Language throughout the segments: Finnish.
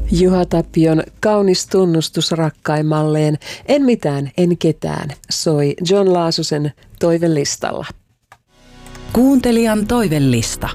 Juha Tapion kaunis tunnustus rakkaimmalleen En mitään, en ketään soi John Laasosen toivelistalla. Kuuntelijan toivelista.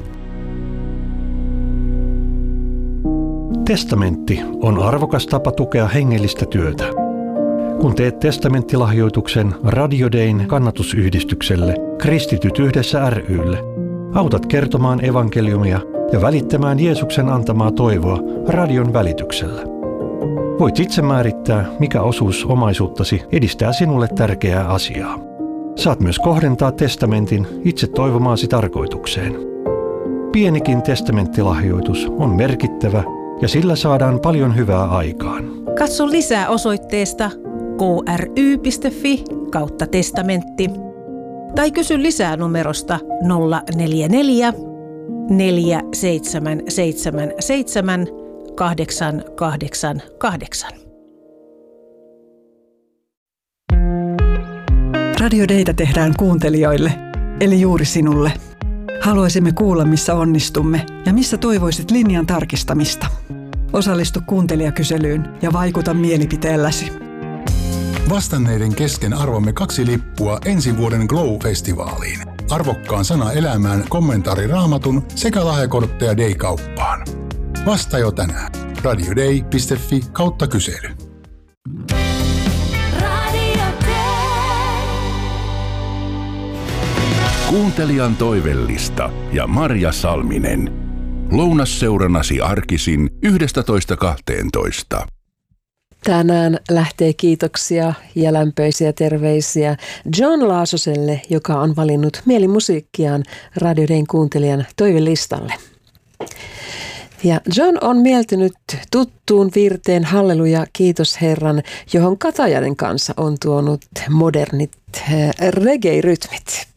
Testamentti on arvokas tapa tukea hengellistä työtä. Kun teet testamenttilahjoituksen Radio Dayn kannatusyhdistykselle Kristityt yhdessä ry:lle, autat kertomaan evankeliumia ja välittämään Jeesuksen antamaa toivoa radion välityksellä. Voit itse määrittää, mikä osuus omaisuuttasi edistää sinulle tärkeää asiaa. Saat myös kohdentaa testamentin itse toivomaasi tarkoitukseen. Pienikin testamenttilahjoitus on merkittävä ja sillä saadaan paljon hyvää aikaan. Katso lisää osoitteesta kry.fi/testamentti tai kysy lisää numerosta 044 4777 888. Radio Daytä tehdään kuuntelijoille, eli juuri sinulle. Haluaisimme kuulla, missä onnistumme ja missä toivoisit linjan tarkistamista. Osallistu kuuntelijakyselyyn ja vaikuta mielipiteelläsi. Vastanneiden kesken arvomme 2 lippua ensi vuoden Glow-festivaaliin. Arvokkaan sana elämään kommentaari Raamatun sekä lahjakortteja Day-kauppaan. Vasta jo tänään. radioday.fi/kysely. Kuuntelijan toivellista ja Marja Salminen. Lounasseurannasi arkisin 11.12. Tänään lähtee kiitoksia ja lämpöisiä terveisiä John Laasoselle, joka on valinnut mielimusiikkiaan Radio Dayn kuuntelijan toivelistalle. Ja John on mieltynyt tuttuun virteen Halleluja, kiitos Herran, johon Katajainen kanssa on tuonut modernit reggae-rytmit.